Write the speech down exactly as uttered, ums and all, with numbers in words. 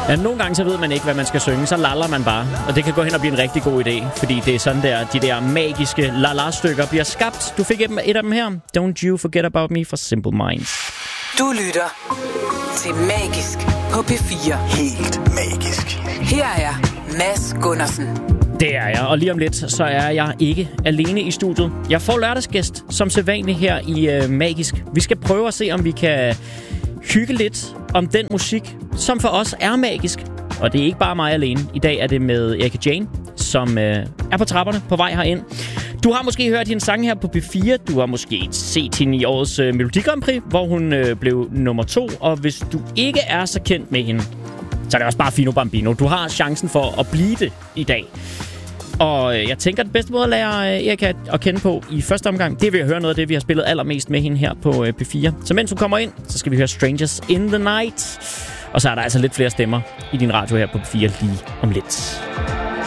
Ja, nogle gange så ved man ikke, hvad man skal synge. Så laller man bare. Og det kan gå hen og blive en rigtig god idé. Fordi det er sådan der, de der magiske la-la-stykker bliver skabt. Du fik et af dem her. Don't You Forget About Me for Simple Minds. Du lytter til Magisk på P fire. Helt magisk. Her er Mads Gundersen. Det er jeg, og lige om lidt, så er jeg ikke alene i studiet. Jeg får lørdagsgæst, som sædvanligt her i øh, Magisk. Vi skal prøve at se, om vi kan hygge lidt om den musik, som for os er magisk. Og det er ikke bare mig alene. I dag er det med Erika Jane, som øh, er på trapperne på vej herind. Du har måske hørt hendes sang her på P fire. Du har måske set hende i årets øh, Melodi Grand Prix, hvor hun øh, blev nummer to. Og hvis du ikke er så kendt med hende, så er det også bare Fino Bambino. Du har chancen for at blive det i dag. Og jeg tænker, at den bedste måde at lære Erika at kende på i første omgang, det er ved at høre noget af det, vi har spillet allermest med hende her på P fire. Så mens hun kommer ind, så skal vi høre Strangers in the Night. Og så er der altså lidt flere stemmer i din radio her på P fire lige om lidt.